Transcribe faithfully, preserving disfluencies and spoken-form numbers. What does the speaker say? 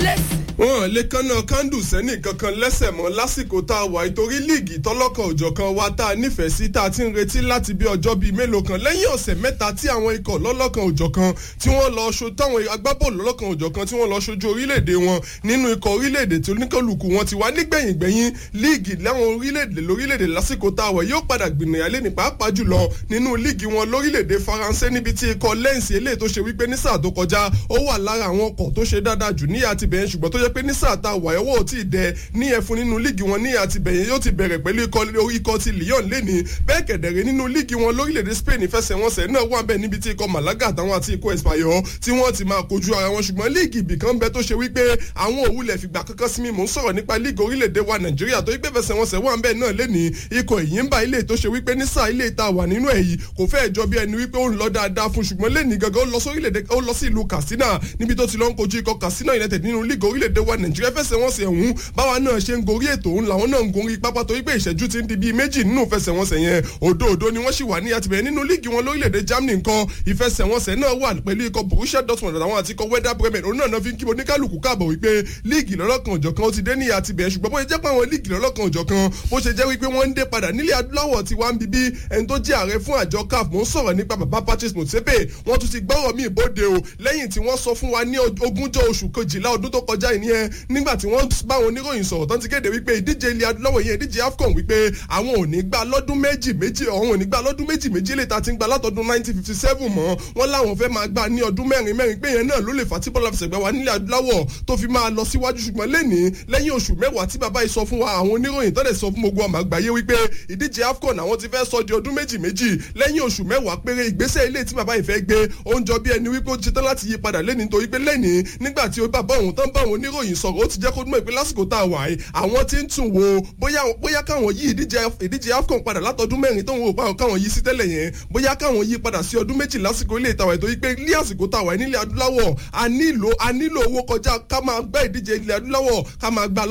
wọn lè kánná kándù sẹ́nì kankan lẹ́sẹ̀ mọ́ lásìkò tá a wà nítorí líìgì tọ́lọ́kan òjọ̀kan wa tá a nífẹ̀ẹ́ sí tá a ti ń retí láti bí ọjọ́ bíi mélòó kan lẹ́yìn ọ̀sẹ̀ mẹ́ta tí àwọn ikọ̀ lọ́lọ́kan òjọ̀kan tí wọ́n lọ ṣo táwọn agbábọ́ọ̀lù lọ́lọ́kan òjọ̀kan tí wọ́n lọ ṣojú orílẹ̀-èdè wọn nínú ikọ̀ orílẹ̀-èdè tí oníkọlùkù wọn ti wá nígbẹ̀yìngbẹ̀yìn líìgì láwọn orílẹ̀-èdè lórílẹ̀-èdè lásìkò tá a wà yóò padà gbìnàyàlé ní pàápàá jùlọ nínú líìgì wọn lórílẹ̀-èdè Faransé níbi tí ikọ̀ Lens eléyìí tó ṣe wípé ní sáà tó kọjá ó wà lára àwọn ọkọ̀ tó ṣe dáadáa jù ní àtibẹ̀yẹn ṣùgbọ́n tó jẹ́ pé ní sáà tá a wà ẹ̀wọ́ ò tí ì dẹ ní ẹ̀fún nínú líìgì wọn ní àtibẹ̀yẹn yóò ti bẹ̀rẹ̀ pẹ̀lú ikọ̀ ti Lyon lẹ́ni bẹ́ẹ̀ kẹ̀dẹ̀rẹ̀ nínú líìgì wọn lórílẹ̀‐èdè Spain ìfẹsẹ̀wọnsẹ̀ náà wà bẹ́ẹ̀ níbi tí ikọ̀ Malaga àtàwọn àti ikọ̀ Espanyol tí wọ́n ti máa kojú ara wọn ṣùgbọ́n líìgì ibìkan bẹ tó ṣe wípé àwọn òwúlẹ̀ fìgbà kankan sí mi mò ń sọ̀rọ̀ nípa líìgì orílẹ̀‐èdè wa Nàìjíríà tó wípé fẹsẹ̀wọnsẹ̀ wà bẹ́ẹ̀ náà lẹ́ni ikọ̀ Ìyìnbá ilé tó ṣe wípé ní sáà ilé ìta wà nínú èyí kò fẹ́ẹ̀ jọ bí ẹni wípé ó ń lọ dáadáa fún ṣùgbọ́n lẹ́ni gangan ó lọ sórílẹ̀‐èdè ó lọ sí ìlú Katsina níbi tó ti lọ ń kojú ikọ̀ Katsina United nínú líìgì orílẹ̀‐èdè wa Nàìjíríà fẹsẹ̀wọnsẹ̀ ọ̀hún báwa náà ṣe ń gorí ètò òun làwọn náà ń gorí pápá torí pé ìṣẹ́jú ti ń di bíi méjì nínú ìfẹsẹ̀wọnsẹ̀ yẹn òdòdó ni wọ́n sì wà ní àtìbẹ̀yẹ nínú líìgì wọn lórílẹ̀‐èdè Germany nǹkan ìfẹsẹ̀wọnsẹ̀ náà wà pẹ̀lú ikọ̀ Borussia Dortmund àtàwọn àti ikọ̀ Werder Bremen òun náà fi ń kí oníkálukú káàbọ̀ wípé líìgì lọ́lọ́kan òjọ̀kan ó ti dé ní àtìbẹ̀yẹ ṣùgbọ́n bó ṣe jẹ́ pé àwọn líìgì lọ́lọ́kan òjọ̀kan bó ṣe jẹ́ wípé wọ́n ń dé padà nílẹ̀ adúláwọ̀ tí wá ń bíbí ẹni tó jẹ́ ààrẹ fún àjọ C A F mò ń sọ̀rọ̀ nípa bàbá Patrice Motsepe wọ́n tún ti gbọ́rọ̀ mí ìbòde o lẹ́yìn tí wọ́n sọ fún wa ní ogúnjọ́ oṣù kejìlá ọdún tó kọjá ìníyẹn nígbà tí wọ́n bá wọn oníròyìn sọ̀rọ̀ tán ti kéde wípé ìdíje ilẹ̀ adúláwọ̀ yẹn ìdíje AFCON wípé àwọn ò ní gbà lọ́dún méjì méjì àwọn ò ní gbà lọ́dún méjì méjì lè ta ti ń gbà látọdún nineteen fifty seven mọ́ wọ́n láwọn fẹ́ máa gbà ní ọdún mẹ́rin mẹ́rin pé yẹn náà ló lè fà tí bọ́lá fẹsẹ̀ gbà wá nílẹ̀ adúláwọ̀ tó fi máa lọ síwájú ṣùgbọ́n lẹ́ni lẹ́yìn oṣù mẹ́wàá tí bàbá yìí sọ fún wa àwọn oníròyìn tó dẹ̀ sọ fún gbogbo àmọ́ àgbáyé wípé ìdíje AFCON àwọn ti fẹ́ sọ di ọdún méjì méjì lẹ́yìn oṣù mẹ́wàá péré ìgbésẹ̀ ilé tí bàbá yìí fẹ́ gbé ó ń jọ bí ẹni wípé ó ti tán láti yí padà lẹ́ni nítorí pé lẹ́ni nígbà tí ó bàbá òun tán bá àwọn oníròyìn sọ̀rọ̀ ó ti jẹ́ kó dúnmọ̀ pé lásìkò tá a wà yìí àwọn ti ń tún wo bóyá bóyá káwọn yí ìdíje ìdíje AFCON padà látọdún mẹ́rin tó ń wo báwọn káwọn yí sí tẹ́lẹ̀ yẹn bóyá káwọn yí padà sí ọdún méjì lásìkò ilé ìtawà ètò yìí pé ní àsìkò tá a wà nílẹ̀ adúláwọ̀ a nílò a nílò owó kọjá ká máa gbá ìdíje ilẹ̀ adúláwọ̀ ká máa gbá